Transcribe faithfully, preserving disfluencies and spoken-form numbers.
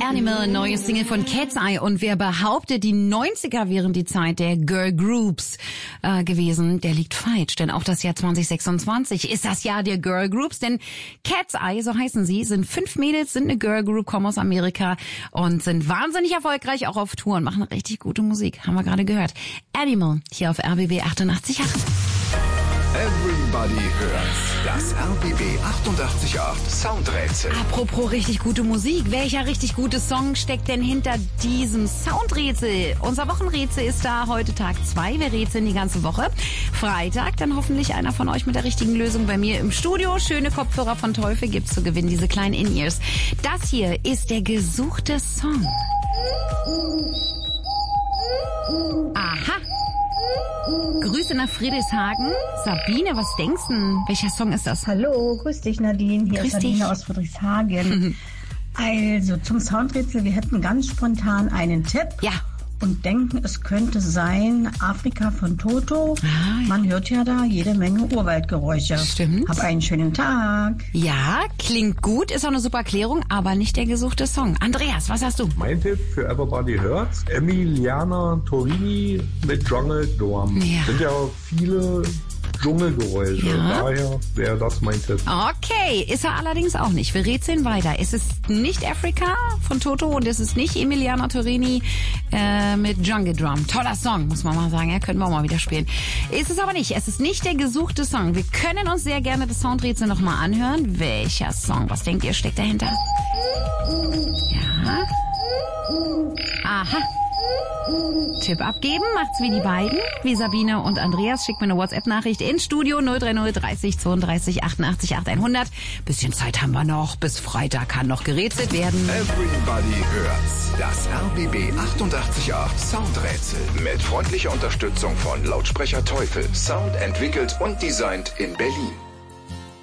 Animal, neues Single von Cat's Eye. Und wer behauptet, die neunziger wären die Zeit der Girl Groups äh, gewesen, der liegt falsch. Denn auch das Jahr zwanzig sechsundzwanzig ist das Jahr der Girl Groups. Denn Cat's Eye, so heißen sie, sind fünf Mädels, sind eine Girl Group, kommen aus Amerika und sind wahnsinnig erfolgreich, auch auf Tour und machen richtig gute Musik. Haben wir gerade gehört. Animal, hier auf R B B achtundachtzig Komma acht. Everybody hört's. Das R B B achtundachtzig Komma acht Soundrätsel. Apropos richtig gute Musik. Welcher richtig gute Song steckt denn hinter diesem Soundrätsel? Unser Wochenrätsel ist da heute Tag zwei. Wir rätseln die ganze Woche. Freitag dann hoffentlich einer von euch mit der richtigen Lösung bei mir im Studio. Schöne Kopfhörer von Teufel gibt's zu gewinnen, diese kleinen In-Ears. Das hier ist der gesuchte Song. Aha. Grüße nach Friedrichshagen. Sabine, was denkst du? Welcher Song ist das? Hallo, grüß dich Nadine. Hier Grüß ist Sabine dich. aus Friedrichshagen. Also zum Soundrätsel, wir hätten ganz spontan einen Tipp. Ja. Und denken, es könnte sein Afrika von Toto. Ah, ja. Man hört ja da jede Menge Urwaldgeräusche. Stimmt. Hab einen schönen Tag. Ja, klingt gut, ist auch eine super Erklärung, aber nicht der gesuchte Song. Andreas, was hast du? Mein Tipp für Everybody Hurts, Emiliana Torini mit Jungle Drum. Ja. Sind ja viele Dschungelgeräusche, Ja. daher wäre das mein Tipp. Okay, ist er allerdings auch nicht. Wir rätseln weiter. Es ist nicht Africa von Toto und es ist nicht Emiliana Torini äh, mit Jungle Drum. Toller Song, muss man mal sagen. Ja, können wir auch mal wieder spielen. Ist es aber nicht. Es ist nicht der gesuchte Song. Wir können uns sehr gerne das Soundrätsel nochmal anhören. Welcher Song? Was denkt ihr, steckt dahinter? Ja. Aha. Tipp abgeben, macht's wie die beiden, wie Sabine und Andreas. Schickt mir eine WhatsApp-Nachricht ins Studio null drei null dreißig zweiunddreißig achtundachtzig achthundert. Bisschen Zeit haben wir noch, bis Freitag kann noch gerätselt werden. Everybody hört's. Das R B B achtundachtzig Komma acht Soundrätsel. Mit freundlicher Unterstützung von Lautsprecher Teufel. Sound entwickelt und designt in Berlin.